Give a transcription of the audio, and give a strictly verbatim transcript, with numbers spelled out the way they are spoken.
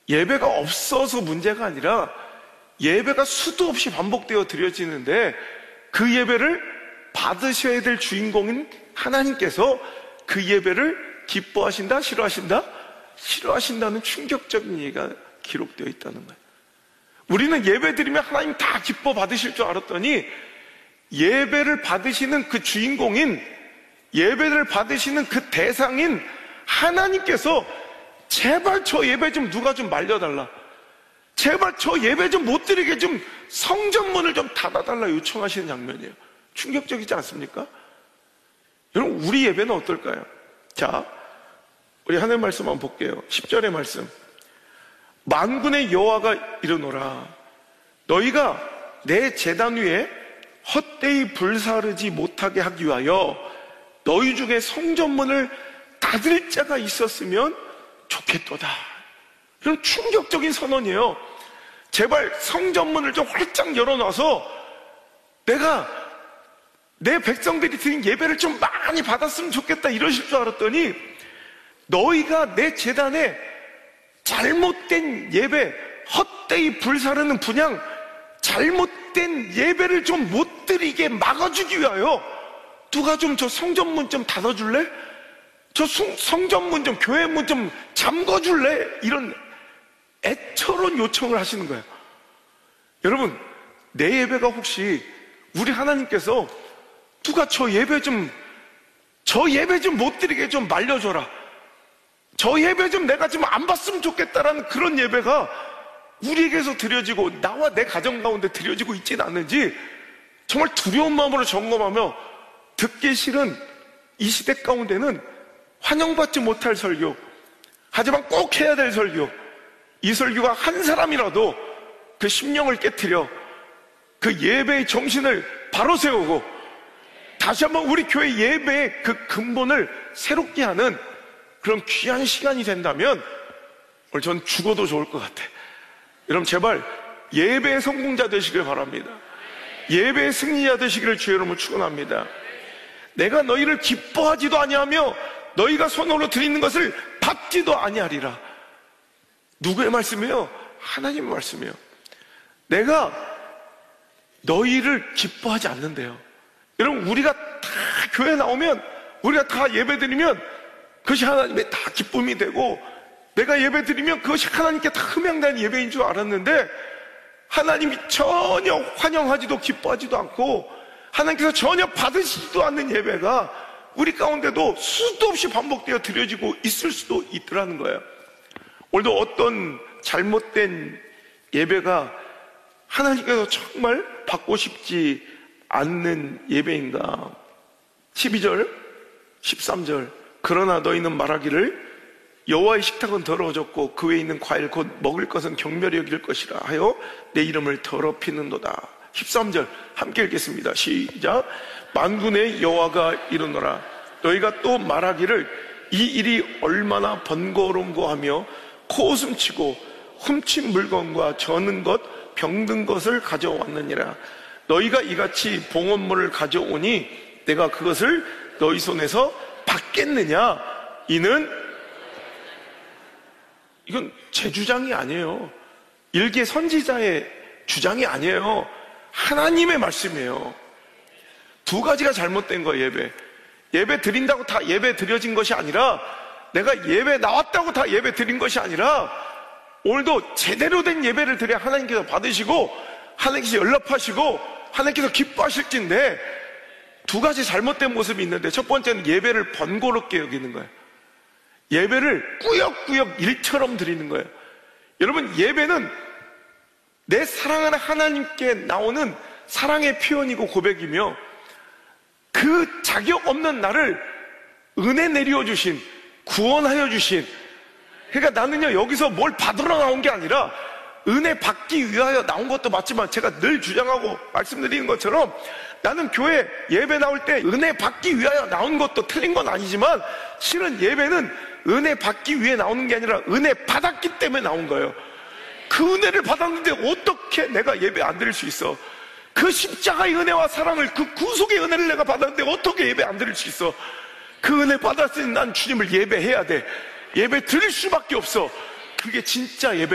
예배가 없어서 문제가 아니라 예배가 수도 없이 반복되어 드려지는데 그 예배를 받으셔야 될 주인공인 하나님께서 그 예배를 기뻐하신다? 싫어하신다? 싫어하신다는 충격적인 얘기가 기록되어 있다는 거예요. 우리는 예배 드리면 하나님 다 기뻐 받으실 줄 알았더니 예배를 받으시는 그 주인공인, 예배를 받으시는 그 대상인 하나님께서 제발 저 예배 좀 누가 좀 말려달라, 제발 저 예배 좀 못 드리게 좀 성전문을 좀 닫아달라 요청하시는 장면이에요. 충격적이지 않습니까? 여러분, 우리 예배는 어떨까요? 자, 우리 하나님 말씀 한번 볼게요. 십 절의 말씀. 만군의 여호와가 이르노라, 너희가 내 제단 위에 헛되이 불사르지 못하게 하기 위하여 너희 중에 성전문을 닫을 자가 있었으면 좋겠도다. 이런 충격적인 선언이에요. 제발 성전문을 좀 활짝 열어놔서 내가 내 백성들이 드린 예배를 좀 많이 받았으면 좋겠다 이러실 줄 알았더니 너희가 내 제단에 잘못된 예배, 헛되이 불사르는 분향, 잘못된 예배를 좀 못 드리게 막아주기 위하여 누가 좀 저 성전문 좀 닫아줄래? 저 성전문 좀, 교회문 좀 잠궈줄래? 이런 애처로운 요청을 하시는 거예요. 여러분, 내 예배가 혹시 우리 하나님께서 누가 저 예배 좀, 저 예배 좀 못 드리게 좀 말려줘라, 저 예배 좀 내가 좀 안 받으면 좋겠다라는 그런 예배가 우리에게서 드려지고 나와 내 가정 가운데 드려지고 있지는 않는지 정말 두려운 마음으로 점검하며 듣기 싫은 이 시대 가운데는 환영받지 못할 설교, 하지만 꼭 해야 될 설교, 이 설교가 한 사람이라도 그 심령을 깨트려 그 예배의 정신을 바로 세우고 다시 한번 우리 교회 예배의 그 근본을 새롭게 하는 그런 귀한 시간이 된다면 오늘 전 죽어도 좋을 것 같아. 여러분, 제발 예배의 성공자 되시길 바랍니다. 예배의 승리자 되시기를 주의 이름으로 축원합니다. 내가 너희를 기뻐하지도 아니하며 너희가 손으로 드리는 것을 받지도 아니하리라. 누구의 말씀이에요? 하나님의 말씀이에요. 내가 너희를 기뻐하지 않는데요. 여러분, 우리가 다 교회 나오면, 우리가 다 예배 드리면 그것이 하나님의 다 기쁨이 되고, 내가 예배 드리면 그것이 하나님께 다 흠양된 예배인 줄 알았는데 하나님이 전혀 환영하지도 기뻐하지도 않고 하나님께서 전혀 받으시지도 않는 예배가 우리 가운데도 수도 없이 반복되어 드려지고 있을 수도 있더라는 거예요. 오늘도 어떤 잘못된 예배가 하나님께서 정말 받고 싶지 않는 예배인가? 십이 절, 십삼 절. 그러나 너희는 말하기를 여호와의 식탁은 더러워졌고 그 외에 있는 과일 곧 먹을 것은 경멸히 여길 것이라 하여 내 이름을 더럽히는도다. 십삼 절 함께 읽겠습니다. 시작. 만군의 여호와가 이르노라, 너희가 또 말하기를 이 일이 얼마나 번거로운고 하며 코웃음치고 훔친 물건과 저는 것 병든 것을 가져왔느니라. 너희가 이같이 봉헌물을 가져오니 내가 그것을 너희 손에서 받겠느냐? 이는, 이건 제 주장이 아니에요. 일개 선지자의 주장이 아니에요. 하나님의 말씀이에요. 두 가지가 잘못된 거예요. 예배 예배 드린다고 다 예배 드려진 것이 아니라, 내가 예배 나왔다고 다 예배 드린 것이 아니라, 오늘도 제대로 된 예배를 드려야 하나님께서 받으시고 하나님께서 연락하시고 하나님께서 기뻐하실진데, 두 가지 잘못된 모습이 있는데, 첫 번째는 예배를 번거롭게 여기는 거예요. 예배를 꾸역꾸역 일처럼 드리는 거예요. 여러분, 예배는 내 사랑하는 하나님께 나오는 사랑의 표현이고 고백이며, 그 자격 없는 나를 은혜 내려 주신, 구원하여 주신, 그러니까 나는요 여기서 뭘 받으러 나온 게 아니라 은혜 받기 위하여 나온 것도 맞지만, 제가 늘 주장하고 말씀드리는 것처럼 나는 교회 예배 나올 때 은혜 받기 위하여 나온 것도 틀린 건 아니지만, 실은 예배는 은혜 받기 위해 나오는 게 아니라 은혜 받았기 때문에 나온 거예요. 그 은혜를 받았는데 어떻게 내가 예배 안 드릴 수 있어? 그 십자가의 은혜와 사랑을, 그 구속의 은혜를 내가 받았는데 어떻게 예배 안 드릴 수 있어? 그 은혜 받았으니 난 주님을 예배해야 돼. 예배 드릴 수밖에 없어. 그게 진짜 예배